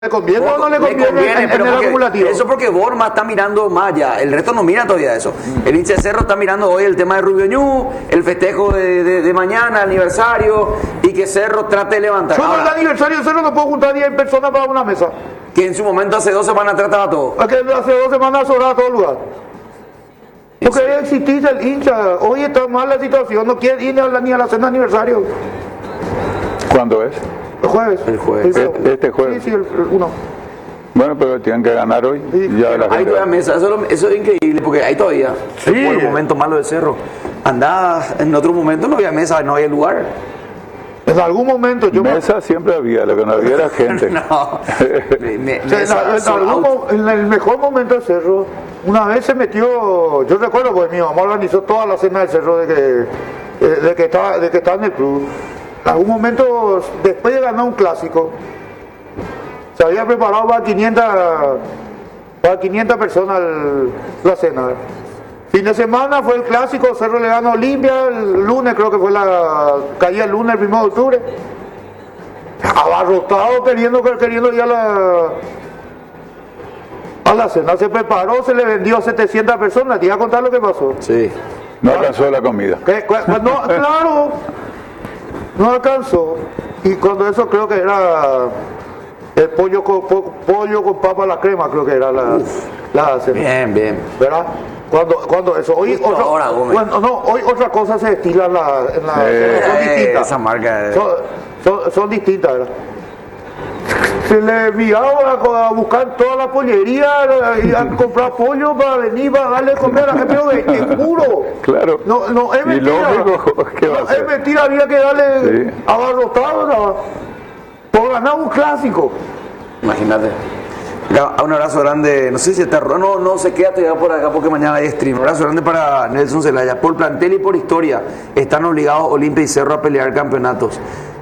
¿Le conviene o no le conviene en el acumulativo? Eso porque Borma está mirando más allá, el resto no mira todavía eso. El hincha de Cerro está mirando hoy el tema de Rubio Ñu, el festejo de mañana, aniversario, y que Cerro trate de levantar. Yo en el aniversario de Cerro no puedo juntar 10 personas para una mesa. Que en su momento hace 2 semanas trataba todo. Es que hace 2 semanas sobraba todo el lugar. No quería existir el hincha. Hoy está mal la situación, no quiere ir ni a la cena de aniversario. ¿Cuándo es? El jueves. El jueves. Este jueves. Sí, el 1. Bueno, pero tienen que ganar hoy. Sí. Ya la Hay gente todavía mesa, eso es increíble, porque hay todavía. Sí. Por el momento malo de Cerro. Andaba en otro momento, no había mesa, no había lugar. En algún momento yo mesa siempre había, lo que no había era gente. No. en el mejor momento de Cerro, una vez se metió, yo recuerdo porque mi mamá organizó toda la cena del Cerro de que estaba en el club. En algún momento, después de ganar un clásico, se había preparado para 500 personas la cena. Fin de semana fue el clásico, Cerro le gana a Olimpia, el lunes creo que fue caía el lunes, el 1 de octubre. Abarrotado queriendo ir a la cena. Se preparó, se le vendió a 700 personas. Te iba a contar lo que pasó. Sí. No alcanzó la comida. No, claro, no alcanzó. Y cuando eso creo que era el pollo con papa a la crema, creo que era la cena. Bien. ¿Verdad? Cuando eso, hoy otra cosa se estila en la son distintas. Esa marca son distintas, ¿verdad? Se le enviaba a buscar toda la pollería y a comprar pollo para venir para darle de comer a la gente, pero te juro. Claro. No es mentira. Y lógico, ¿qué va a hacer? Es mentira, había que darle abarrotado, ¿no? Por ganar un clásico. Imagínate. Un abrazo grande, no sé si está no se queda todavía por acá porque mañana hay stream. Un abrazo grande para Nelson Zelaya. Por plantel y por historia están obligados Olimpia y Cerro a pelear campeonatos.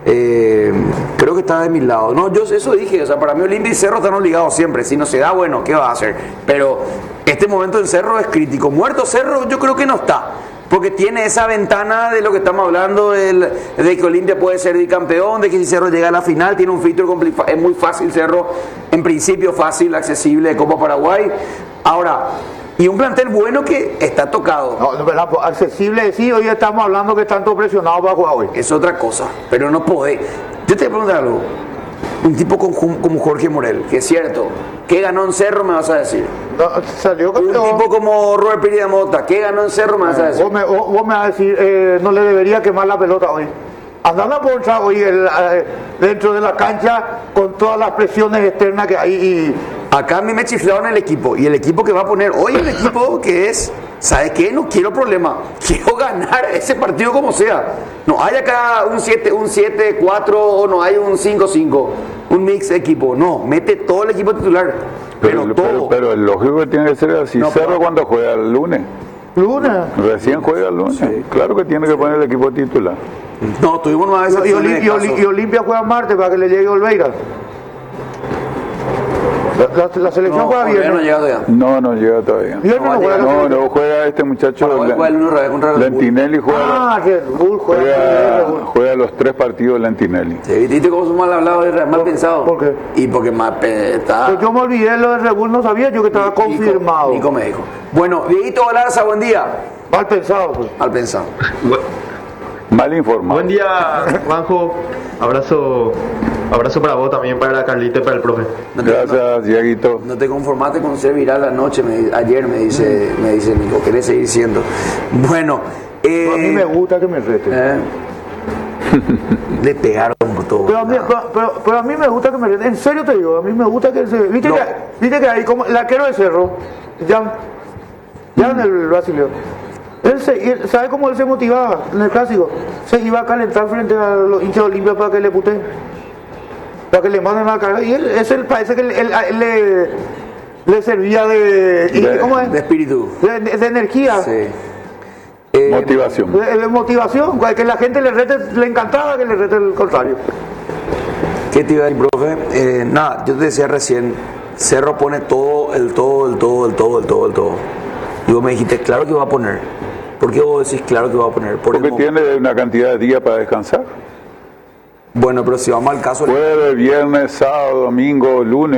Creo que está de mi lado. No, yo eso dije, o sea, para mí Olimpia y Cerro están obligados siempre. Si no se da, bueno, ¿qué va a hacer? Pero este momento en Cerro es crítico. Muerto Cerro yo creo que no está. Porque tiene esa ventana de lo que estamos hablando, de que Olimpia puede ser bicampeón, de que si Cerro llega a la final, tiene un filtro complicado, es muy fácil Cerro, en principio fácil, accesible de Copa Paraguay. Ahora, y un plantel bueno que está tocado. No, ¿verdad? Accesible, sí, hoy estamos hablando que están todos presionados para jugar hoy. Es otra cosa, pero no puede. Yo te voy a preguntar algo. Un tipo como Jorge Morel, que es cierto, ¿qué ganó en Cerro me vas a decir? No, salió campeón. Un tipo como Robert Piri de Mota, ¿qué ganó en Cerro me vas a decir? Vos me vas a decir, no le debería quemar la pelota hoy. Andando a ponchar hoy dentro de la cancha con todas las presiones externas que hay. Y acá a mí me chiflaron el equipo, y el equipo que va a poner hoy, el equipo que es, ¿sabes qué? No quiero problema, quiero ganar ese partido como sea. No hay acá un 7-4 o no hay un 5-5, un mix de equipo, no, mete todo el equipo titular, pero el lógico que tiene que ser así. No, Cerro cuando juega el lunes. Recién juega el lunes. Sí. Claro que tiene que poner el equipo titular. No, tuvimos una vez y Olimpia juega martes para que le llegue Olveira. La selección juega viernes. No llega todavía. No llega todavía. No juega este muchacho. Lentinelli juega. Juega los 3 partidos Lentinelli. ¿Sí? ¿Viste cómo son mal hablados y mal pensados? ¿Por qué? Y porque más está. Pues yo me olvidé lo de Rebul, no sabía yo que estaba confirmado. Nico me dijo. Bueno, Dieguito Galarza, buen día. Mal pensado, pues. Mal pensado. Mal informado. Buen día, Juanjo. Abrazo para vos también, para Carlito y para el profe. Gracias, Dieguito. No te conformaste con ser viral anoche, ayer me dice Nico, querés seguir siendo. Bueno, a mí me gusta que me reten. Le pegaron por todo. Pero a mí me gusta que me reten. En serio te digo, a mí me gusta que se. Viste que hay como el arquero de Cerro, ya en el brasileño. Él ¿sabe cómo él se motivaba en el clásico? Se iba a calentar frente a los hinchas de Olimpia para que le puteen, para que le manden a cargar. Y él parece que él le servía ¿cómo es? De espíritu. De energía. Sí. Motivación. De motivación. Que la gente le encantaba que le rete el contrario. ¿Qué te iba a decir, profe? Nada, yo te decía recién, Cerro pone todo. Y vos me dijiste, claro que va a poner. ¿Por qué vos decís claro que va a poner? Porque tiene una cantidad de días para descansar. Bueno, pero si vamos al caso... Jueves, viernes, sábado, domingo, lunes.